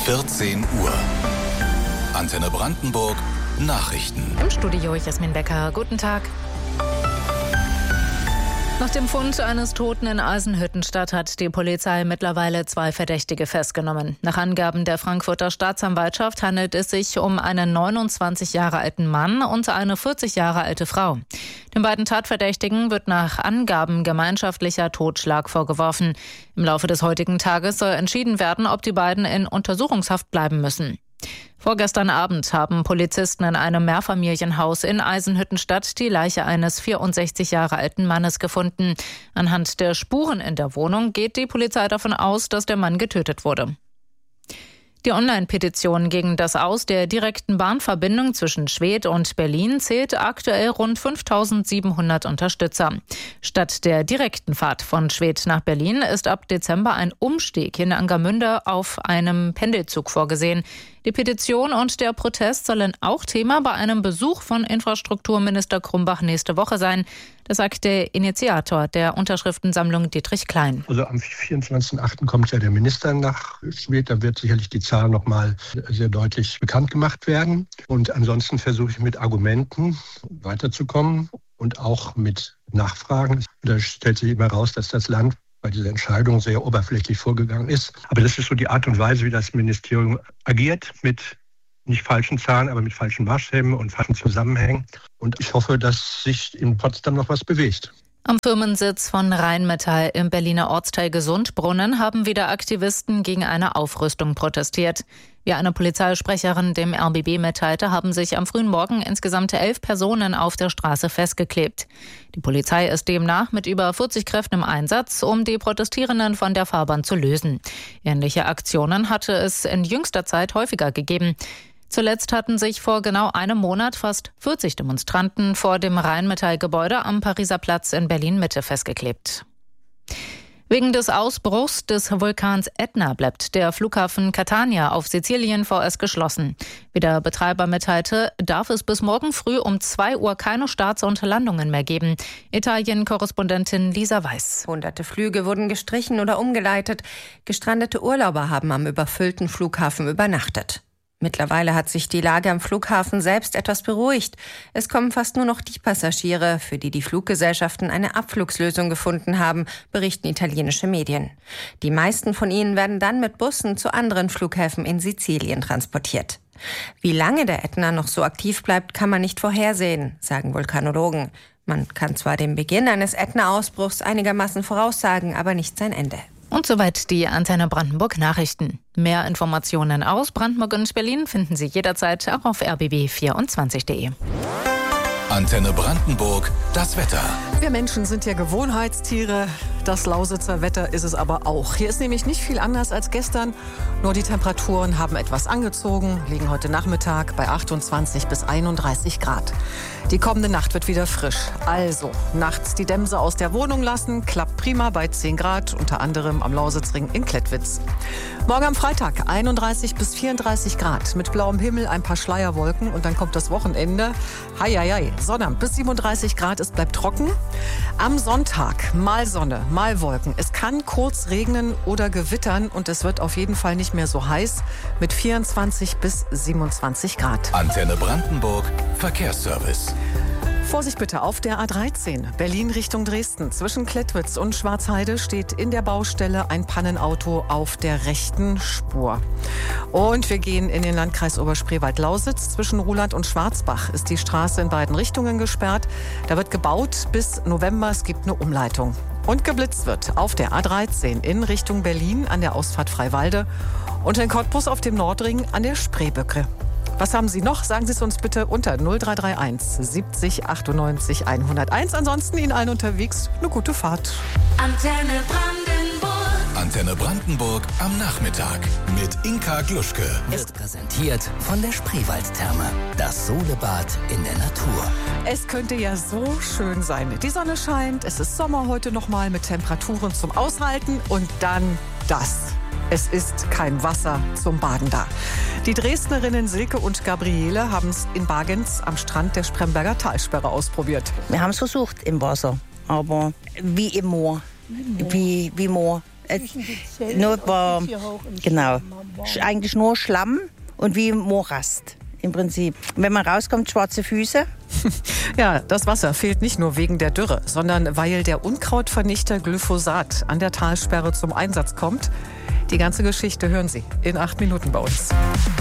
14 Uhr. Antenne Brandenburg Nachrichten. Im Studio Jasmin Becker. Guten Tag. Nach dem Fund eines Toten in Eisenhüttenstadt hat die Polizei mittlerweile 2 Verdächtige festgenommen. Nach Angaben der Frankfurter Staatsanwaltschaft handelt es sich um einen 29 Jahre alten Mann und eine 40 Jahre alte Frau. Den beiden Tatverdächtigen wird nach Angaben gemeinschaftlicher Totschlag vorgeworfen. Im Laufe des heutigen Tages soll entschieden werden, ob die beiden in Untersuchungshaft bleiben müssen. Vorgestern Abend haben Polizisten in einem Mehrfamilienhaus in Eisenhüttenstadt die Leiche eines 64 Jahre alten Mannes gefunden. Anhand der Spuren in der Wohnung geht die Polizei davon aus, dass der Mann getötet wurde. Die Online-Petition gegen das Aus der direkten Bahnverbindung zwischen Schwedt und Berlin zählt aktuell rund 5.700 Unterstützer. Statt der direkten Fahrt von Schwedt nach Berlin ist ab Dezember ein Umstieg in Angermünde auf einem Pendelzug vorgesehen. Die Petition und der Protest sollen auch Thema bei einem Besuch von Infrastrukturminister Krumbach nächste Woche sein. Das sagt der Initiator der Unterschriftensammlung Dietrich Klein. Also am 24.08. kommt ja der Minister nach Schwedt. Da wird sicherlich die Zahl noch mal sehr deutlich bekannt gemacht werden. Und ansonsten versuche ich mit Argumenten weiterzukommen und auch mit Nachfragen. Da stellt sich immer raus, dass das Land bei dieser Entscheidung sehr oberflächlich vorgegangen ist. Aber das ist so die Art und Weise, wie das Ministerium agiert, mit nicht falschen Zahlen, aber mit falschen Maßstäben und falschen Zusammenhängen. Und ich hoffe, dass sich in Potsdam noch was bewegt. Am Firmensitz von Rheinmetall im Berliner Ortsteil Gesundbrunnen haben wieder Aktivisten gegen eine Aufrüstung protestiert. Wie eine Polizeisprecherin dem RBB mitteilte, haben sich am frühen Morgen insgesamt 11 Personen auf der Straße festgeklebt. Die Polizei ist demnach mit über 40 Kräften im Einsatz, um die Protestierenden von der Fahrbahn zu lösen. Ähnliche Aktionen hatte es in jüngster Zeit häufiger gegeben. Zuletzt hatten sich vor genau einem Monat fast 40 Demonstranten vor dem Rheinmetall-Gebäude am Pariser Platz in Berlin-Mitte festgeklebt. Wegen des Ausbruchs des Vulkans Ätna bleibt der Flughafen Catania auf Sizilien vorerst geschlossen. Wie der Betreiber mitteilte, darf es bis morgen früh um 2 Uhr keine Starts und Landungen mehr geben. Italien-Korrespondentin Lisa Weiß. Hunderte Flüge wurden gestrichen oder umgeleitet. Gestrandete Urlauber haben am überfüllten Flughafen übernachtet. Mittlerweile hat sich die Lage am Flughafen selbst etwas beruhigt. Es kommen fast nur noch die Passagiere, für die die Fluggesellschaften eine Abflugslösung gefunden haben, berichten italienische Medien. Die meisten von ihnen werden dann mit Bussen zu anderen Flughäfen in Sizilien transportiert. Wie lange der Ätna noch so aktiv bleibt, kann man nicht vorhersehen, sagen Vulkanologen. Man kann zwar den Beginn eines Ätna-Ausbruchs einigermaßen voraussagen, aber nicht sein Ende. Und soweit die Antenne Brandenburg Nachrichten. Mehr Informationen aus Brandenburg und Berlin finden Sie jederzeit auch auf rbb24.de. Antenne Brandenburg, das Wetter. Wir Menschen sind ja Gewohnheitstiere. Das Lausitzer Wetter ist es aber auch. Hier ist nämlich nicht viel anders als gestern. Nur die Temperaturen haben etwas angezogen, liegen heute Nachmittag bei 28 bis 31 Grad. Die kommende Nacht wird wieder frisch. Also nachts die Dämse aus der Wohnung lassen. Klappt prima bei 10 Grad, unter anderem am Lausitzring in Klettwitz. Morgen am Freitag 31 bis 34 Grad. Mit blauem Himmel, ein paar Schleierwolken und dann kommt das Wochenende. Heieiei. Sonnabend bis 37 Grad, es bleibt trocken. Am Sonntag mal Sonne, mal Wolken. Es kann kurz regnen oder gewittern und es wird auf jeden Fall nicht mehr so heiß mit 24 bis 27 Grad. Antenne Brandenburg, Verkehrsservice. Vorsicht bitte auf der A13, Berlin Richtung Dresden. Zwischen Klettwitz und Schwarzheide steht in der Baustelle ein Pannenauto auf der rechten Spur. Und wir gehen in den Landkreis Oberspreewald-Lausitz. Zwischen Ruhland und Schwarzbach ist die Straße in beiden Richtungen gesperrt. Da wird gebaut bis November. Es gibt eine Umleitung. Und geblitzt wird auf der A13 in Richtung Berlin an der Ausfahrt Freiwalde und in Cottbus auf dem Nordring an der Spreebrücke. Was haben Sie noch? Sagen Sie es uns bitte unter 0331 70 98 101. Ansonsten Ihnen allen unterwegs eine gute Fahrt. Antenne Brandenburg. Antenne Brandenburg am Nachmittag mit Inka Gluschke. Ist präsentiert von der Spreewaldtherme. Das Solebad in der Natur. Es könnte ja so schön sein. Die Sonne scheint, es ist Sommer heute nochmal mit Temperaturen zum Aushalten und dann das. Es ist kein Wasser zum Baden da. Die Dresdnerinnen Silke und Gabriele haben es in Bargens am Strand der Spremberger Talsperre ausprobiert. Wir haben es versucht im Wasser, aber wie immer. Wie immer. Nur war, genau. Eigentlich nur Schlamm und wie Morast im Prinzip. Und wenn man rauskommt, schwarze Füße. Ja, das Wasser fehlt nicht nur wegen der Dürre, sondern weil der Unkrautvernichter Glyphosat an der Talsperre zum Einsatz kommt. Die ganze Geschichte hören Sie in 8 Minuten bei uns.